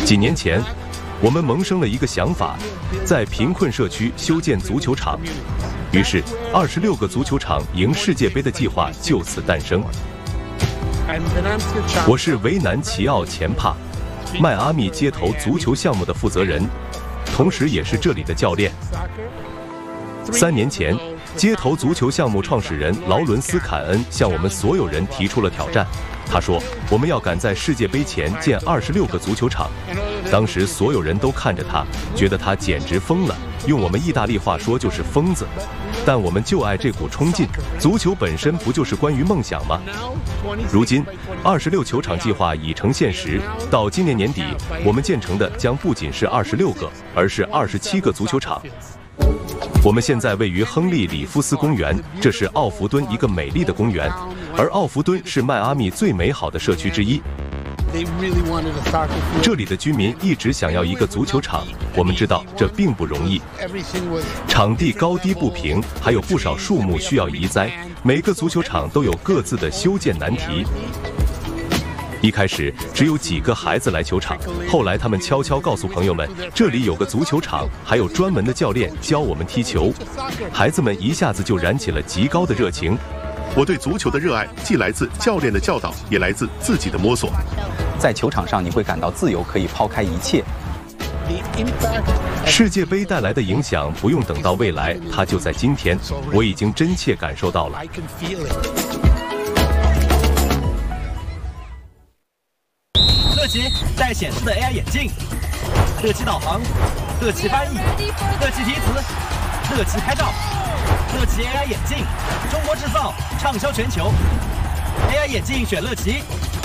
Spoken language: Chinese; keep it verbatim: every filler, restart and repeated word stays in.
几年前，我们萌生了一个想法，在贫困社区修建足球场。于是，二十六个足球场赢世界杯的计划就此诞生。我是维南奇奥钱帕，迈阿密街头足球项目的负责人，同时也是这里的教练。三年前，街头足球项目创始人劳伦斯·坎恩向我们所有人提出了挑战。他说：“我们要赶在世界杯前建二十六个足球场。”当时所有人都看着他，觉得他简直疯了，用我们意大利话说就是疯子。但我们就爱这股冲劲，足球本身不就是关于梦想吗？如今，二十六球场计划已成现实。到今年年底，我们建成的将不仅是二十六个，而是二十七个足球场。我们现在位于亨利·里夫斯公园，这是奥弗敦一个美丽的公园，而奥弗敦是迈阿密最美好的社区之一。这里的居民一直想要一个足球场，我们知道这并不容易。场地高低不平，还有不少树木需要移栽，每个足球场都有各自的修建难题。一开始只有几个孩子来球场，后来他们悄悄告诉朋友们，这里有个足球场，还有专门的教练教我们踢球。孩子们一下子就燃起了极高的热情。 我对足球的热爱既来自教练的教导，也来自自己的摸索。 在球场上，你会感到自由，可以抛开一切。 世界杯带来的影响不用等到未来，它就在今天，我已经真切感受到了。 乐奇带显示的 A I 眼镜，乐奇导航，乐奇翻译，乐奇提词，乐奇拍照，乐奇 A I 眼镜，中国制造，畅销全球。A I 眼镜选乐奇。